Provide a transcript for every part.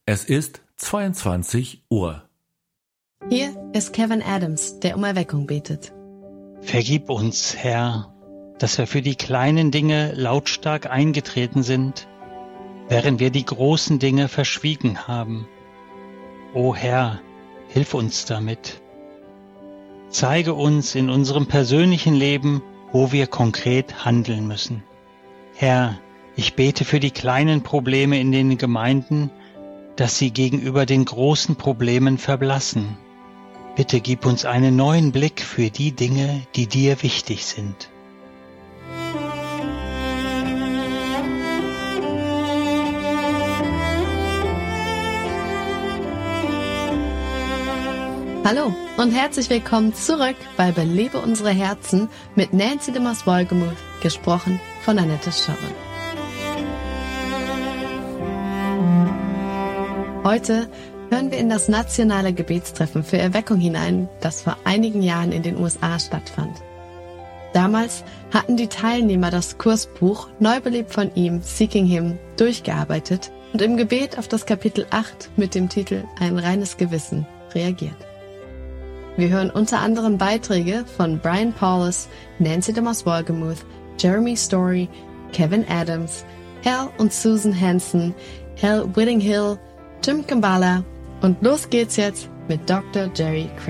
Es ist 22 Uhr. Hier ist Kevin Adams, der um Erweckung betet. Vergib uns, Herr, dass wir für die kleinen Dinge lautstark eingetreten sind, während wir die großen Dinge verschwiegen haben. O Herr, hilf uns damit. Zeige uns in unserem persönlichen Leben, wo wir konkret handeln müssen. Herr, ich bete für die kleinen Probleme in den Gemeinden, dass sie gegenüber den großen Problemen verblassen. Bitte gib uns einen neuen Blick für die Dinge, die dir wichtig sind. Hallo und herzlich willkommen zurück bei Belebe unsere Herzen mit Nancy de Mars-Wolgemuth, gesprochen von Annette Schorre. Heute hören wir in das nationale Gebetstreffen für Erweckung hinein, das vor einigen Jahren in den USA stattfand. Damals hatten die Teilnehmer das Kursbuch Neubelebt von ihm, Seeking Him, durchgearbeitet und im Gebet auf das Kapitel 8 mit dem Titel Ein reines Gewissen reagiert. Wir hören unter anderem Beiträge von Brian Paulus, Nancy de Mars-Wolgemuth, Jeremy Story, Kevin Adams, Al und Susan Hansen, Al Whittinghill, Jim Kambala und los geht's jetzt mit Dr. Jerry Craig.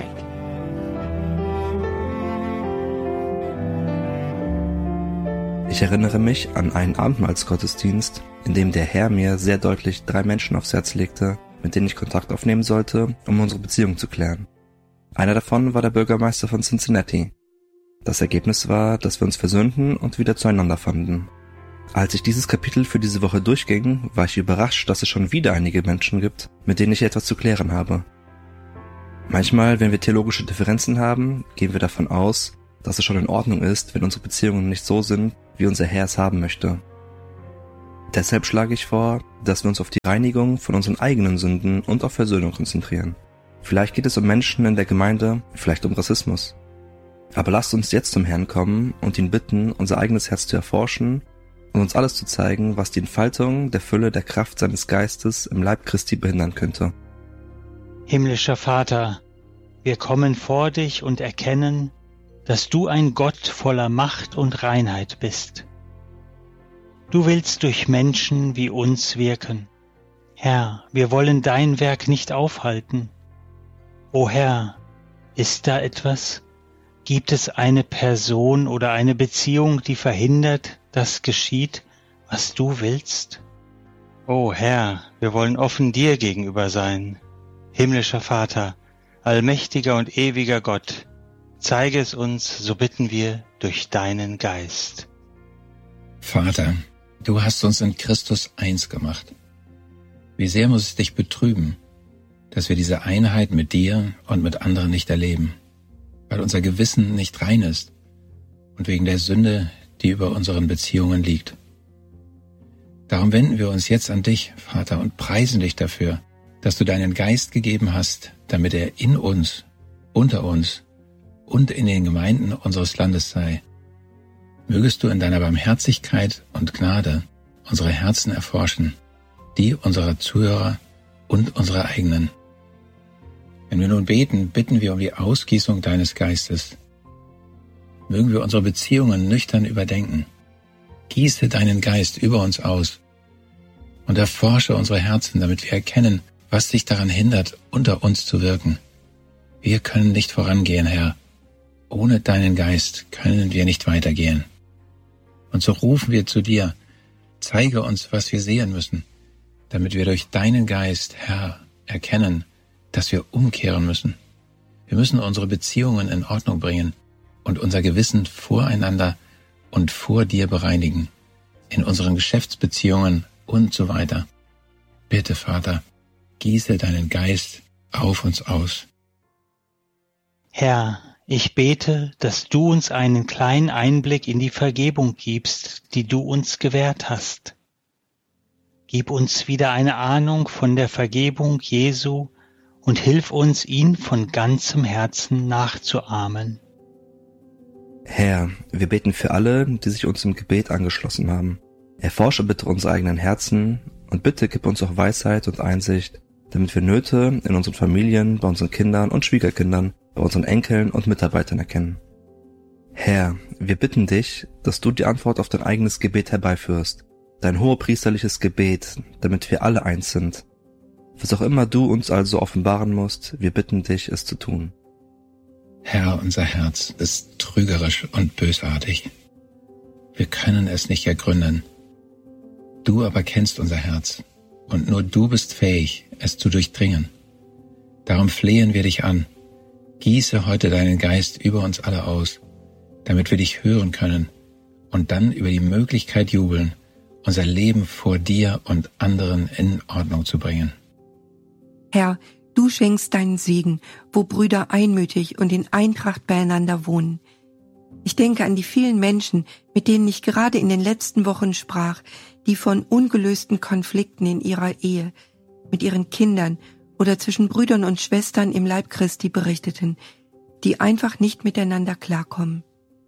Ich erinnere mich an einen Abendmahlsgottesdienst, in dem der Herr mir sehr deutlich 3 Menschen aufs Herz legte, mit denen ich Kontakt aufnehmen sollte, um unsere Beziehung zu klären. Einer davon war der Bürgermeister von Cincinnati. Das Ergebnis war, dass wir uns versöhnten und wieder zueinander fanden. Als ich dieses Kapitel für diese Woche durchging, war ich überrascht, dass es schon wieder einige Menschen gibt, mit denen ich etwas zu klären habe. Manchmal, wenn wir theologische Differenzen haben, gehen wir davon aus, dass es schon in Ordnung ist, wenn unsere Beziehungen nicht so sind, wie unser Herr es haben möchte. Deshalb schlage ich vor, dass wir uns auf die Reinigung von unseren eigenen Sünden und auf Versöhnung konzentrieren. Vielleicht geht es um Menschen in der Gemeinde, vielleicht um Rassismus. Aber lasst uns jetzt zum Herrn kommen und ihn bitten, unser eigenes Herz zu erforschen und uns alles zu zeigen, was die Entfaltung der Fülle der Kraft seines Geistes im Leib Christi behindern könnte. Himmlischer Vater, wir kommen vor dich und erkennen, dass du ein Gott voller Macht und Reinheit bist. Du willst durch Menschen wie uns wirken. Herr, wir wollen dein Werk nicht aufhalten. O Herr, ist da etwas? Gibt es eine Person oder eine Beziehung, die verhindert, dass geschieht, was du willst? O Herr, wir wollen offen dir gegenüber sein. Himmlischer Vater, allmächtiger und ewiger Gott, zeige es uns, so bitten wir, durch deinen Geist. Vater, du hast uns in Christus eins gemacht. Wie sehr muss es dich betrüben, dass wir diese Einheit mit dir und mit anderen nicht erleben, weil unser Gewissen nicht rein ist und wegen der Sünde, die über unseren Beziehungen liegt. Darum wenden wir uns jetzt an dich, Vater, und preisen dich dafür, dass du deinen Geist gegeben hast, damit er in uns, unter uns und in den Gemeinden unseres Landes sei. Mögest du in deiner Barmherzigkeit und Gnade unsere Herzen erforschen, die unserer Zuhörer und unsere eigenen. Wenn wir nun beten, bitten wir um die Ausgießung deines Geistes. Mögen wir unsere Beziehungen nüchtern überdenken. Gieße deinen Geist über uns aus und erforsche unsere Herzen, damit wir erkennen, was dich daran hindert, unter uns zu wirken. Wir können nicht vorangehen, Herr. Ohne deinen Geist können wir nicht weitergehen. Und so rufen wir zu dir, zeige uns, was wir sehen müssen, damit wir durch deinen Geist, Herr, erkennen, dass wir umkehren müssen. Wir müssen unsere Beziehungen in Ordnung bringen und unser Gewissen voreinander und vor dir bereinigen, in unseren Geschäftsbeziehungen und so weiter. Bitte, Vater, gieße deinen Geist auf uns aus. Herr, ich bete, dass du uns einen kleinen Einblick in die Vergebung gibst, die du uns gewährt hast. Gib uns wieder eine Ahnung von der Vergebung Jesu und hilf uns, ihn von ganzem Herzen nachzuahmen. Herr, wir beten für alle, die sich uns im Gebet angeschlossen haben. Erforsche bitte unsere eigenen Herzen und bitte gib uns auch Weisheit und Einsicht, damit wir Nöte in unseren Familien, bei unseren Kindern und Schwiegerkindern, bei unseren Enkeln und Mitarbeitern erkennen. Herr, wir bitten dich, dass du die Antwort auf dein eigenes Gebet herbeiführst, dein hohepriesterliches Gebet, damit wir alle eins sind. Was auch immer du uns also offenbaren musst, wir bitten dich, es zu tun. Herr, unser Herz ist trügerisch und bösartig. Wir können es nicht ergründen. Du aber kennst unser Herz, und nur du bist fähig, es zu durchdringen. Darum flehen wir dich an. Gieße heute deinen Geist über uns alle aus, damit wir dich hören können und dann über die Möglichkeit jubeln, unser Leben vor dir und anderen in Ordnung zu bringen. Herr, du schenkst deinen Segen, wo Brüder einmütig und in Eintracht beieinander wohnen. Ich denke an die vielen Menschen, mit denen ich gerade in den letzten Wochen sprach, die von ungelösten Konflikten in ihrer Ehe, mit ihren Kindern oder zwischen Brüdern und Schwestern im Leib Christi berichteten, die einfach nicht miteinander klarkommen.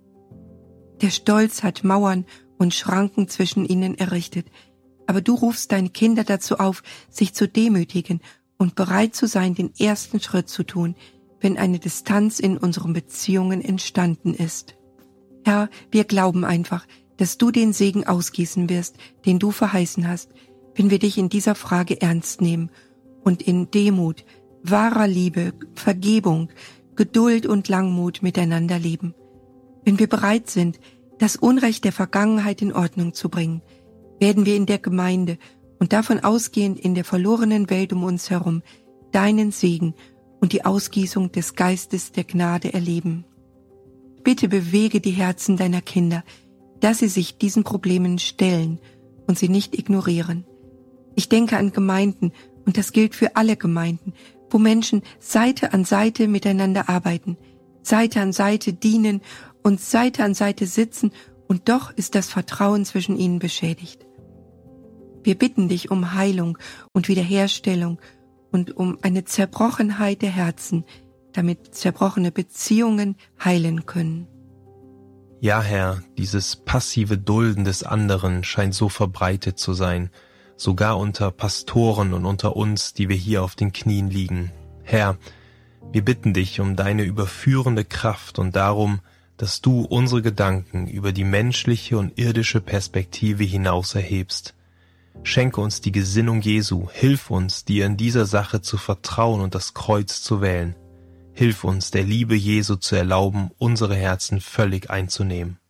Der Stolz hat Mauern und Schranken zwischen ihnen errichtet, aber du rufst deine Kinder dazu auf, sich zu demütigen und bereit zu sein, den ersten Schritt zu tun, wenn eine Distanz in unseren Beziehungen entstanden ist. Herr, wir glauben einfach, dass du den Segen ausgießen wirst, den du verheißen hast, wenn wir dich in dieser Frage ernst nehmen und in Demut, wahrer Liebe, Vergebung, Geduld und Langmut miteinander leben. Wenn wir bereit sind, das Unrecht der Vergangenheit in Ordnung zu bringen, werden wir in der Gemeinde und davon ausgehend in der verlorenen Welt um uns herum deinen Segen und die Ausgießung des Geistes der Gnade erleben. Bitte bewege die Herzen deiner Kinder, dass sie sich diesen Problemen stellen und sie nicht ignorieren. Ich denke an Gemeinden, und das gilt für alle Gemeinden, wo Menschen Seite an Seite miteinander arbeiten, Seite an Seite dienen und Seite an Seite sitzen, und doch ist das Vertrauen zwischen ihnen beschädigt. Wir bitten dich um Heilung und Wiederherstellung und um eine Zerbrochenheit der Herzen, damit zerbrochene Beziehungen heilen können. Ja, Herr, dieses passive Dulden des anderen scheint so verbreitet zu sein, sogar unter Pastoren und unter uns, die wir hier auf den Knien liegen. Herr, wir bitten dich um deine überführende Kraft und darum, dass du unsere Gedanken über die menschliche und irdische Perspektive hinaus erhebst. Schenke uns die Gesinnung Jesu, hilf uns, dir in dieser Sache zu vertrauen und das Kreuz zu wählen. Hilf uns, der Liebe Jesu zu erlauben, unsere Herzen völlig einzunehmen.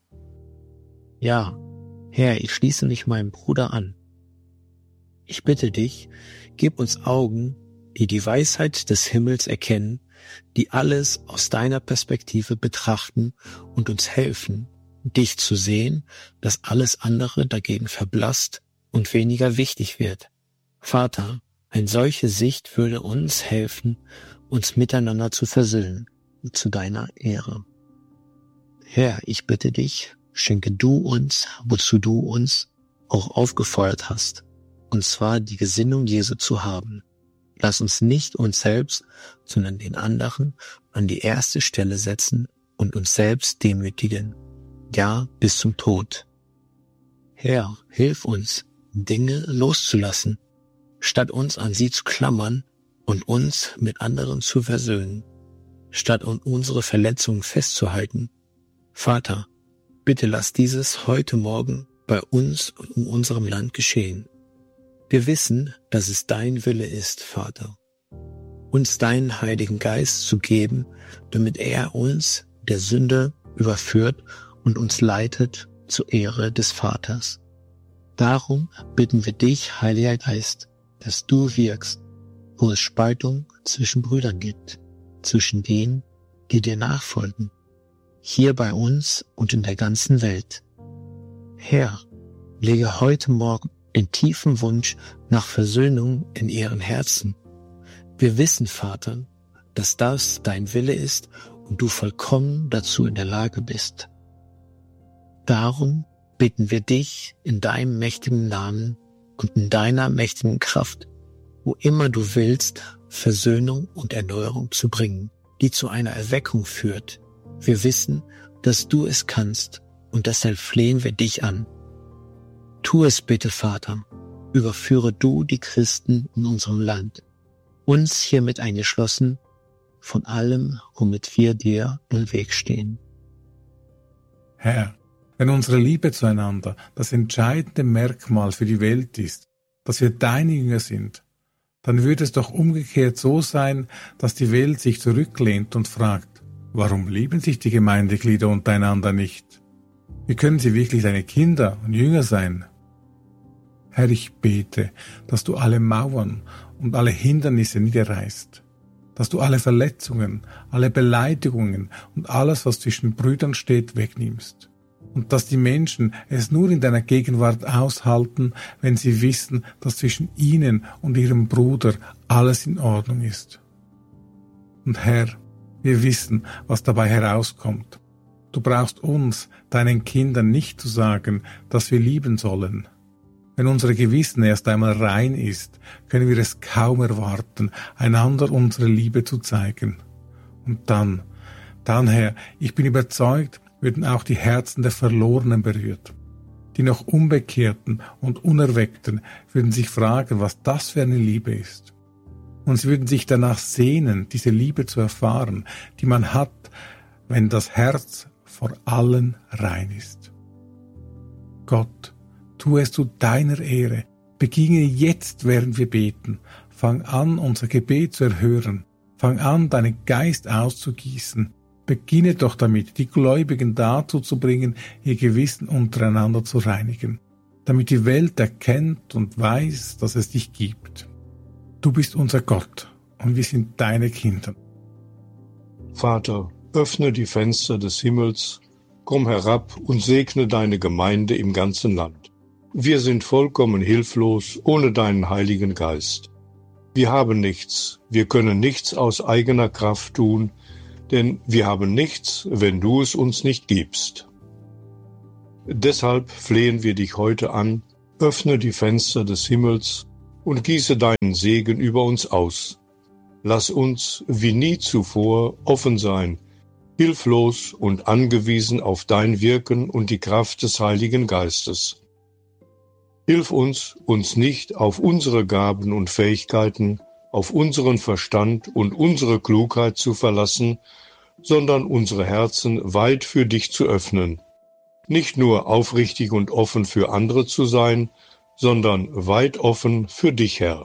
Ja, Herr, ich schließe mich meinem Bruder an. Ich bitte dich, gib uns Augen, die die Weisheit des Himmels erkennen, die alles aus deiner Perspektive betrachten und uns helfen, dich zu sehen, dass alles andere dagegen verblasst und weniger wichtig wird. Vater, eine solche Sicht würde uns helfen, uns miteinander zu versöhnen, zu deiner Ehre. Herr, ich bitte dich, schenke du uns, wozu du uns auch aufgefordert hast, und zwar die Gesinnung Jesu zu haben. Lass uns nicht uns selbst, sondern den anderen an die erste Stelle setzen und uns selbst demütigen, ja, bis zum Tod. Herr, hilf uns, Dinge loszulassen, statt uns an sie zu klammern und uns mit anderen zu versöhnen, statt an unsere Verletzungen festzuhalten. Vater, bitte lass dieses heute Morgen bei uns und in unserem Land geschehen. Wir wissen, dass es dein Wille ist, Vater, uns deinen Heiligen Geist zu geben, damit er uns der Sünde überführt und uns leitet zur Ehre des Vaters. Darum bitten wir dich, Heiliger Geist, dass du wirkst, wo es Spaltung zwischen Brüdern gibt, zwischen denen, die dir nachfolgen, hier bei uns und in der ganzen Welt. Herr, lege heute Morgen den tiefen Wunsch nach Versöhnung in ihren Herzen. Wir wissen, Vater, dass das dein Wille ist und du vollkommen dazu in der Lage bist. Darum bitten wir dich in deinem mächtigen Namen und in deiner mächtigen Kraft, wo immer du willst, Versöhnung und Erneuerung zu bringen, die zu einer Erweckung führt. Wir wissen, dass du es kannst, und deshalb flehen wir dich an. Tu es bitte, Vater. Überführe du die Christen in unserem Land. uns hiermit eingeschlossen, von allem, womit wir dir im Weg stehen. Herr, wenn unsere Liebe zueinander das entscheidende Merkmal für die Welt ist, dass wir deine Jünger sind, dann würde es doch umgekehrt so sein, dass die Welt sich zurücklehnt und fragt, warum lieben sich die Gemeindeglieder untereinander nicht? Wie können sie wirklich deine Kinder und Jünger sein? Herr, ich bete, dass du alle Mauern und alle Hindernisse niederreißt, dass du alle Verletzungen, alle Beleidigungen und alles, was zwischen Brüdern steht, wegnimmst. Und dass die Menschen es nur in deiner Gegenwart aushalten, wenn sie wissen, dass zwischen ihnen und ihrem Bruder alles in Ordnung ist. Und Herr, wir wissen, was dabei herauskommt. Du brauchst uns, deinen Kindern, nicht zu sagen, dass wir lieben sollen. Wenn unser Gewissen erst einmal rein ist, können wir es kaum erwarten, einander unsere Liebe zu zeigen. Und dann, Herr, ich bin überzeugt, würden auch die Herzen der Verlorenen berührt. Die noch Unbekehrten und Unerweckten würden sich fragen, was das für eine Liebe ist. Und sie würden sich danach sehnen, diese Liebe zu erfahren, die man hat, wenn das Herz vor allen rein ist. Gott, tu es zu deiner Ehre. Beginne jetzt, während wir beten. Fang an, unser Gebet zu erhören. Fang an, deinen Geist auszugießen. Beginne doch damit, die Gläubigen dazu zu bringen, ihr Gewissen untereinander zu reinigen, damit die Welt erkennt und weiß, dass es dich gibt. Du bist unser Gott und wir sind deine Kinder. Vater, öffne die Fenster des Himmels, komm herab und segne deine Gemeinde im ganzen Land. Wir sind vollkommen hilflos ohne deinen Heiligen Geist. Wir haben nichts, wir können nichts aus eigener Kraft tun, denn wir haben nichts, wenn du es uns nicht gibst. Deshalb flehen wir dich heute an, öffne die Fenster des Himmels und gieße deinen Segen über uns aus. Lass uns wie nie zuvor offen sein, hilflos und angewiesen auf dein Wirken und die Kraft des Heiligen Geistes. Hilf uns nicht auf unsere Gaben und Fähigkeiten, auf unseren Verstand und unsere Klugheit zu verlassen, sondern unsere Herzen weit für dich zu öffnen. Nicht nur aufrichtig und offen für andere zu sein, sondern weit offen für dich, Herr.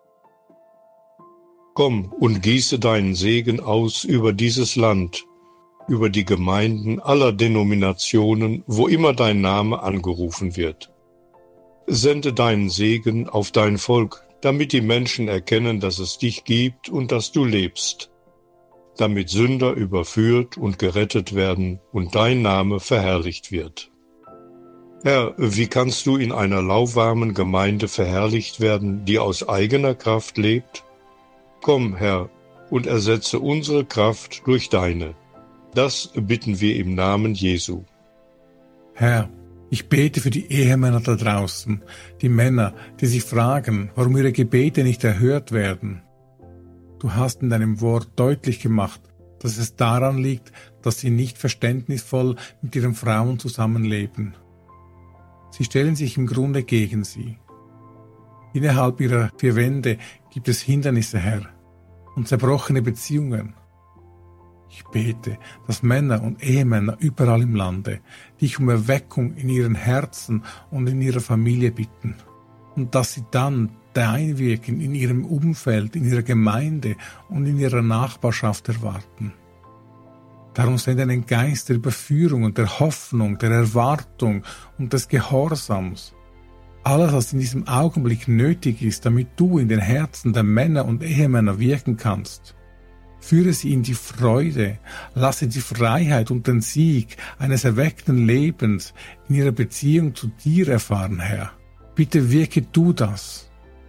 Komm und gieße deinen Segen aus über dieses Land, über die Gemeinden aller Denominationen, wo immer dein Name angerufen wird. Sende deinen Segen auf dein Volk, damit die Menschen erkennen, dass es dich gibt und dass du lebst, damit Sünder überführt und gerettet werden und dein Name verherrlicht wird. Herr, wie kannst du in einer lauwarmen Gemeinde verherrlicht werden, die aus eigener Kraft lebt? Komm, Herr, und ersetze unsere Kraft durch deine. Das bitten wir im Namen Jesu. Herr, ich bete für die Ehemänner da draußen, die Männer, die sich fragen, warum ihre Gebete nicht erhört werden. Du hast in deinem Wort deutlich gemacht, dass es daran liegt, dass sie nicht verständnisvoll mit ihren Frauen zusammenleben. Sie stellen sich im Grunde gegen sie. Innerhalb ihrer vier Wände gibt es Hindernisse, Herr, und zerbrochene Beziehungen. Ich bete, dass Männer und Ehemänner überall im Lande dich um Erweckung in ihren Herzen und in ihrer Familie bitten und dass sie dann dein Wirken in ihrem Umfeld, in ihrer Gemeinde und in ihrer Nachbarschaft erwarten. Darum sende einen Geist der Überführung und der Hoffnung, der Erwartung und des Gehorsams. Alles, was in diesem Augenblick nötig ist, damit du in den Herzen der Männer und Ehemänner wirken kannst. Führe sie in die Freude, lasse die Freiheit und den Sieg eines erweckten Lebens in ihrer Beziehung zu dir erfahren, Herr. Bitte wirke du das.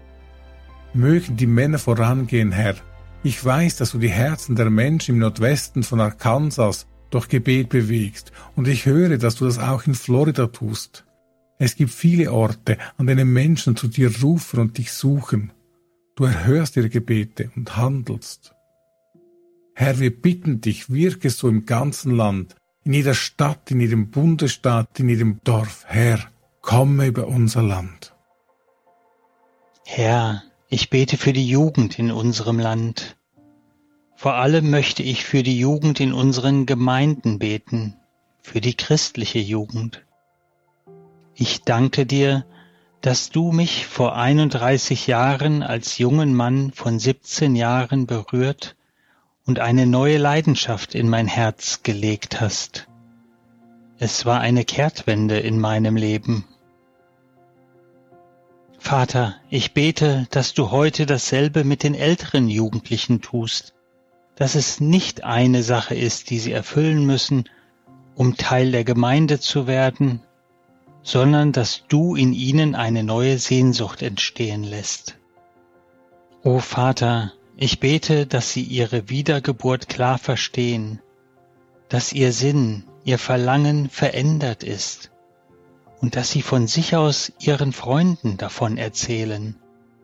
Mögen die Männer vorangehen, Herr. Ich weiß, dass du die Herzen der Menschen im Nordwesten von Arkansas durch Gebet bewegst, und ich höre, dass du das auch in Florida tust. Es gibt viele Orte, an denen Menschen zu dir rufen und dich suchen. Du erhörst ihre Gebete und handelst. Herr, wir bitten dich, wirke so im ganzen Land, in jeder Stadt, in jedem Bundesstaat, in jedem Dorf. Herr, komme über unser Land. Herr, ich bete für die Jugend in unserem Land. Vor allem möchte ich für die Jugend in unseren Gemeinden beten, für die christliche Jugend. Ich danke dir, dass du mich vor 31 Jahren als jungen Mann von 17 Jahren berührt und eine neue Leidenschaft in mein Herz gelegt hast. Es war eine Kehrtwende in meinem Leben. Vater, ich bete, dass du heute dasselbe mit den älteren Jugendlichen tust, dass es nicht eine Sache ist, die sie erfüllen müssen, um Teil der Gemeinde zu werden, sondern dass du in ihnen eine neue Sehnsucht entstehen lässt. O Vater, ich bete, dass sie ihre Wiedergeburt klar verstehen, dass ihr Sinn, ihr Verlangen verändert ist und dass sie von sich aus ihren Freunden davon erzählen.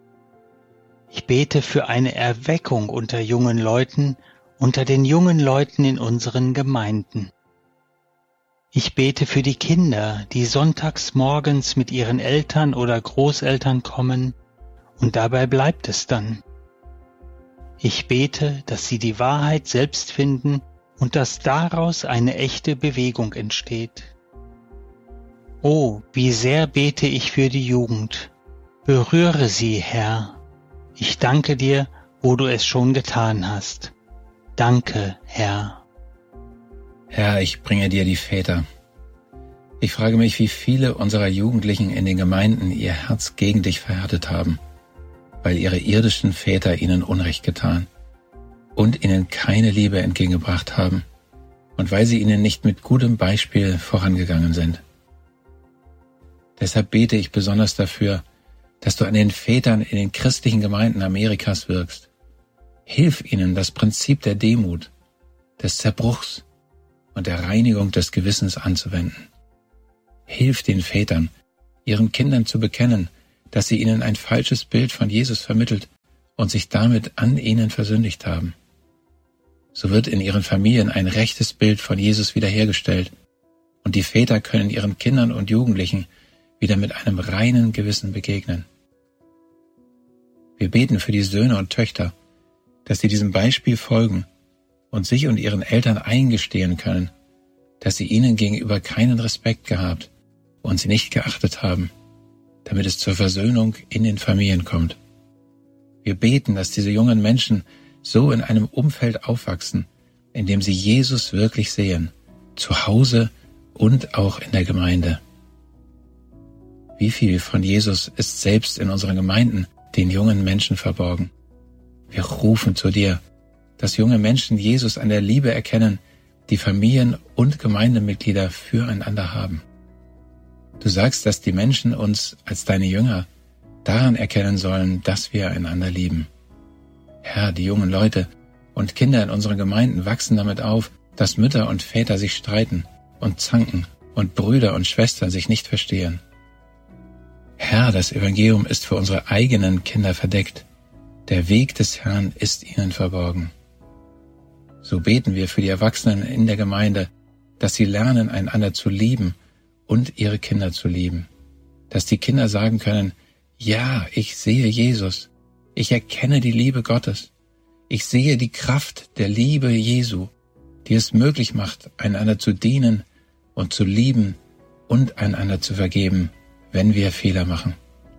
Ich bete für eine Erweckung unter jungen Leuten, unter den jungen Leuten in unseren Gemeinden. Ich bete für die Kinder, die sonntags morgens mit ihren Eltern oder Großeltern kommen und dabei bleibt es dann. Ich bete, dass sie die Wahrheit selbst finden und dass daraus eine echte Bewegung entsteht. Oh, wie sehr bete ich für die Jugend. Berühre sie, Herr. Ich danke dir, wo du es schon getan hast. Danke, Herr. Herr, ich bringe dir die Väter. Ich frage mich, wie viele unserer Jugendlichen in den Gemeinden ihr Herz gegen dich verhärtet haben, weil ihre irdischen Väter ihnen Unrecht getan und ihnen keine Liebe entgegengebracht haben und weil sie ihnen nicht mit gutem Beispiel vorangegangen sind. Deshalb bete ich besonders dafür, dass du an den Vätern in den christlichen Gemeinden Amerikas wirkst. Hilf ihnen, das Prinzip der Demut, des Zerbruchs und der Reinigung des Gewissens anzuwenden. Hilf den Vätern, ihren Kindern zu bekennen, dass sie ihnen ein falsches Bild von Jesus vermittelt und sich damit an ihnen versündigt haben. So wird in ihren Familien ein rechtes Bild von Jesus wiederhergestellt und die Väter können ihren Kindern und Jugendlichen wieder mit einem reinen Gewissen begegnen. Wir beten für die Söhne und Töchter, dass sie diesem Beispiel folgen und sich und ihren Eltern eingestehen können, dass sie ihnen gegenüber keinen Respekt gehabt und sie nicht geachtet haben, damit es zur Versöhnung in den Familien kommt. Wir beten, dass diese jungen Menschen so in einem Umfeld aufwachsen, in dem sie Jesus wirklich sehen, zu Hause und auch in der Gemeinde. Wie viel von Jesus ist selbst in unseren Gemeinden den jungen Menschen verborgen? Wir rufen zu dir, dass junge Menschen Jesus an der Liebe erkennen, die Familien- und Gemeindemitglieder füreinander haben. Du sagst, dass die Menschen uns als deine Jünger daran erkennen sollen, dass wir einander lieben. Herr, die jungen Leute und Kinder in unseren Gemeinden wachsen damit auf, dass Mütter und Väter sich streiten und zanken und Brüder und Schwestern sich nicht verstehen. Herr, das Evangelium ist für unsere eigenen Kinder verdeckt. Der Weg des Herrn ist ihnen verborgen. So beten wir für die Erwachsenen in der Gemeinde, dass sie lernen, einander zu lieben und ihre Kinder zu lieben. Dass die Kinder sagen können, ja, ich sehe Jesus. Ich erkenne die Liebe Gottes. Ich sehe die Kraft der Liebe Jesu, die es möglich macht, einander zu dienen und zu lieben und einander zu vergeben, wenn wir Fehler machen.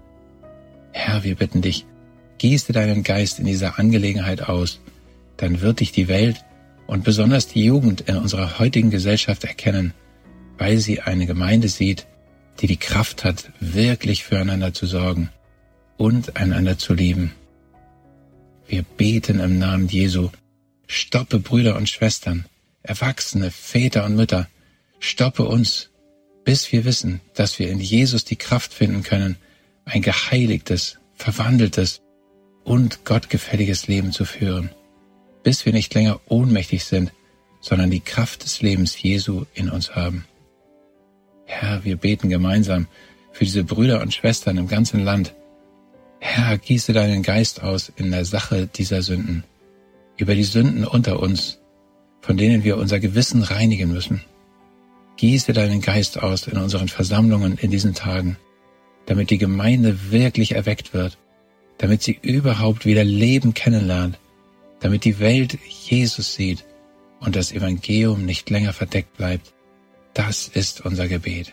Herr, wir bitten dich, gieße deinen Geist in dieser Angelegenheit aus, dann wird dich die Welt und besonders die Jugend in unserer heutigen Gesellschaft erkennen, weil sie eine Gemeinde sieht, die die Kraft hat, wirklich füreinander zu sorgen und einander zu lieben. Wir beten im Namen Jesu, stoppe Brüder und Schwestern, Erwachsene, Väter und Mütter, stoppe uns, bis wir wissen, dass wir in Jesus die Kraft finden können, ein geheiligtes, verwandeltes und gottgefälliges Leben zu führen, bis wir nicht länger ohnmächtig sind, sondern die Kraft des Lebens Jesu in uns haben. Herr, wir beten gemeinsam für diese Brüder und Schwestern im ganzen Land. Herr, gieße deinen Geist aus in der Sache dieser Sünden, über die Sünden unter uns, von denen wir unser Gewissen reinigen müssen. Gieße deinen Geist aus in unseren Versammlungen in diesen Tagen, damit die Gemeinde wirklich erweckt wird damit sie überhaupt wieder Leben kennenlernt, damit die Welt Jesus sieht und das Evangelium nicht länger verdeckt bleibt. Das ist unser Gebet.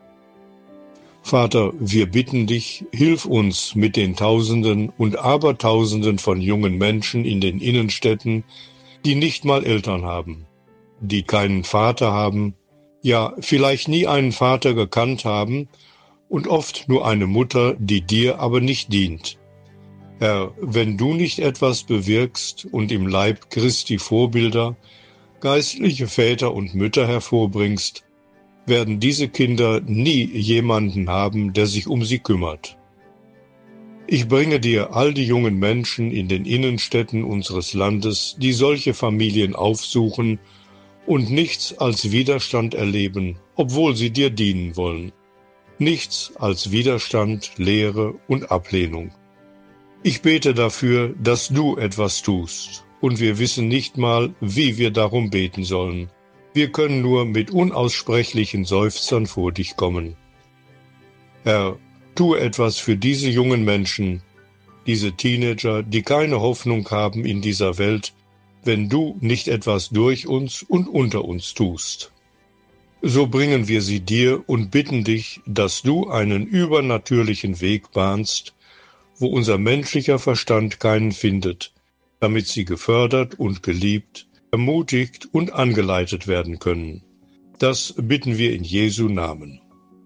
Vater, wir bitten dich, hilf uns mit den Tausenden und Abertausenden von jungen Menschen in den Innenstädten, die nicht mal Eltern haben, die keinen Vater haben, ja, vielleicht nie einen Vater gekannt haben und oft nur eine Mutter, die dir aber nicht dient. Herr, wenn du nicht etwas bewirkst und im Leib Christi Vorbilder, geistliche Väter und Mütter hervorbringst, werden diese Kinder nie jemanden haben, der sich um sie kümmert. Ich bringe dir all die jungen Menschen in den Innenstädten unseres Landes, die solche Familien aufsuchen und nichts als Widerstand erleben, obwohl sie dir dienen wollen. Nichts als Widerstand, Leere und Ablehnung. Ich bete dafür, dass du etwas tust, und wir wissen nicht mal, wie wir darum beten sollen. Wir können nur mit unaussprechlichen Seufzern vor dich kommen. Herr, tue etwas für diese jungen Menschen, diese Teenager, die keine Hoffnung haben in dieser Welt, wenn du nicht etwas durch uns und unter uns tust. So bringen wir sie dir und bitten dich, dass du einen übernatürlichen Weg bahnst, wo unser menschlicher Verstand keinen findet, damit sie gefördert und geliebt, ermutigt und angeleitet werden können. Das bitten wir in Jesu Namen.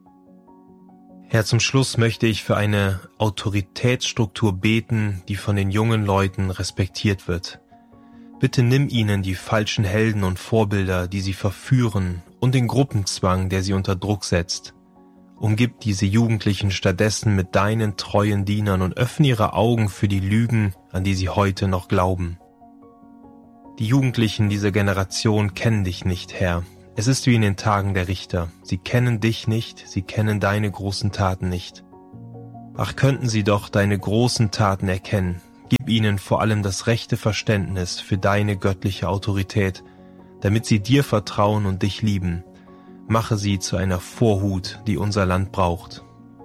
Herr, zum Schluss möchte ich für eine Autoritätsstruktur beten, die von den jungen Leuten respektiert wird. Bitte nimm ihnen die falschen Helden und Vorbilder, die sie verführen, und den Gruppenzwang, der sie unter Druck setzt. Umgib diese Jugendlichen stattdessen mit deinen treuen Dienern und öffne ihre Augen für die Lügen, an die sie heute noch glauben. Die Jugendlichen dieser Generation kennen dich nicht, Herr. Es ist wie in den Tagen der Richter. Sie kennen dich nicht, sie kennen deine großen Taten nicht. Ach, könnten sie doch deine großen Taten erkennen. Gib ihnen vor allem das rechte Verständnis für deine göttliche Autorität, damit sie dir vertrauen und dich lieben. Mache sie zu einer Vorhut, die unser Land braucht.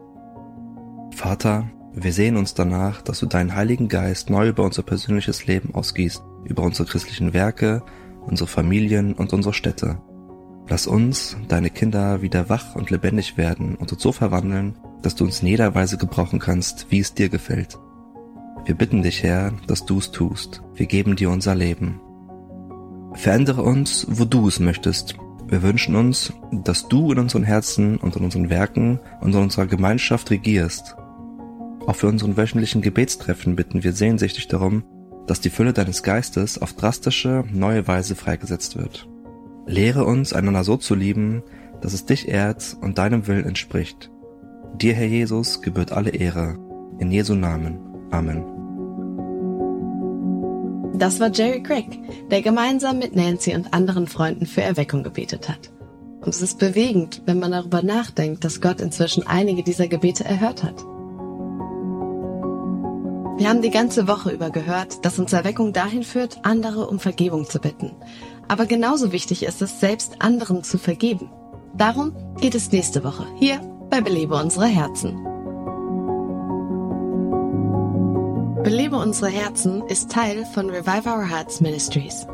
Vater, wir sehen uns danach, dass du deinen Heiligen Geist neu über unser persönliches Leben ausgießt, über unsere christlichen Werke, unsere Familien und unsere Städte. Lass uns, deine Kinder, wieder wach und lebendig werden und uns so verwandeln, dass du uns in jeder Weise gebrauchen kannst, wie es dir gefällt. Wir bitten dich, Herr, dass du es tust. Wir geben dir unser Leben. Verändere uns, wo du es möchtest. Wir wünschen uns, dass du in unseren Herzen und in unseren Werken und in unserer Gemeinschaft regierst. Auch für unseren wöchentlichen Gebetstreffen bitten wir sehnsüchtig darum, dass die Fülle deines Geistes auf drastische, neue Weise freigesetzt wird. Lehre uns, einander so zu lieben, dass es dich ehrt und deinem Willen entspricht. Dir, Herr Jesus, gebührt alle Ehre. In Jesu Namen. Amen. Das war Jerry Craig, der gemeinsam mit Nancy und anderen Freunden für Erweckung gebetet hat. Und es ist bewegend, wenn man darüber nachdenkt, dass Gott inzwischen einige dieser Gebete erhört hat. Wir haben die ganze Woche über gehört, dass uns Erweckung dahin führt, andere um Vergebung zu bitten. Aber genauso wichtig ist es, selbst anderen zu vergeben. Darum geht es nächste Woche hier bei Belebe unsere Herzen. Belebe unsere Herzen ist Teil von Revive Our Hearts Ministries.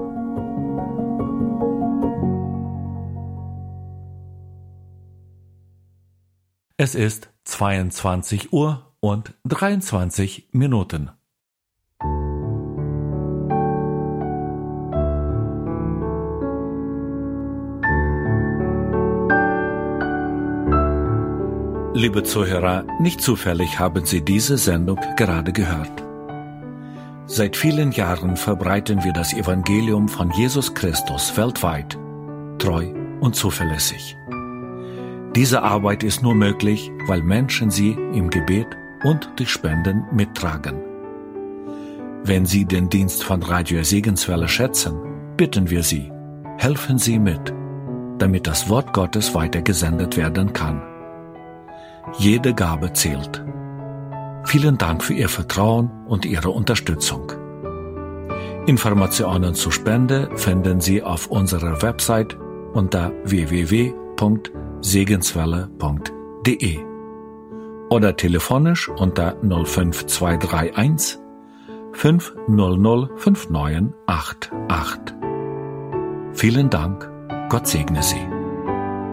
Es ist 22 Uhr und 23 Minuten. Liebe Zuhörer, nicht zufällig haben Sie diese Sendung gerade gehört. Seit vielen Jahren verbreiten wir das Evangelium von Jesus Christus weltweit, treu und zuverlässig. Diese Arbeit ist nur möglich, weil Menschen sie im Gebet und durch Spenden mittragen. Wenn Sie den Dienst von Radio Segenswelle schätzen, bitten wir Sie, helfen Sie mit, damit das Wort Gottes weitergesendet werden kann. Jede Gabe zählt. Vielen Dank für Ihr Vertrauen und Ihre Unterstützung. Informationen zur Spende finden Sie auf unserer Website unter www.segenswelle.de. oder telefonisch unter 05231 500 5988. Vielen Dank. Gott segne Sie.